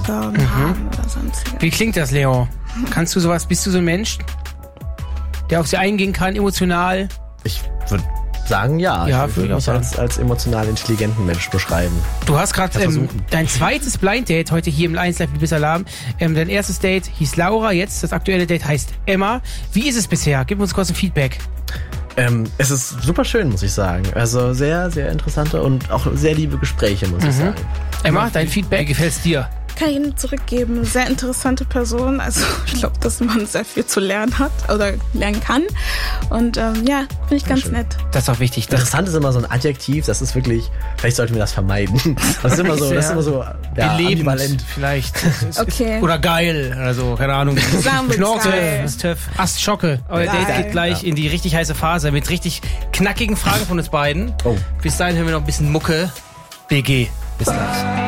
Haare und Haaren oder sonstiges. Wie klingt das, Leo? Kannst du sowas? Bist du so ein Mensch, der auf sie eingehen kann, emotional? Ich würde sagen, ja. Ja, Ich würde mich als emotional intelligenten Mensch beschreiben. Du hast gerade dein zweites Blind Date heute hier im 1 Live Ibis Alarm. Dein erstes Date hieß Laura, jetzt das aktuelle Date heißt Emma. Wie ist es bisher? Gib uns kurz ein Feedback. Es ist super schön, muss ich sagen. Also sehr, sehr interessante und auch sehr liebe Gespräche, muss ich sagen. Emma, dein Feedback? Wie gefällt's dir? Kann ich Ihnen zurückgeben. Sehr interessante Person. Also ich glaube, dass man sehr viel zu lernen hat oder lernen kann. Und finde ich ganz nett. Das ist auch wichtig. Interessant ist immer so ein Adjektiv, das ist wirklich, vielleicht sollten wir das vermeiden. Das ist immer so ambivalent. Vielleicht. Okay. Oder geil oder so, keine Ahnung. Sagen wir Knorke, geil. ist töff. Astschocke. Euer Date geht gleich in die richtig heiße Phase mit richtig knackigen Fragen von uns beiden. Oh. Bis dahin hören wir noch ein bisschen Mucke. BG. Bis gleich.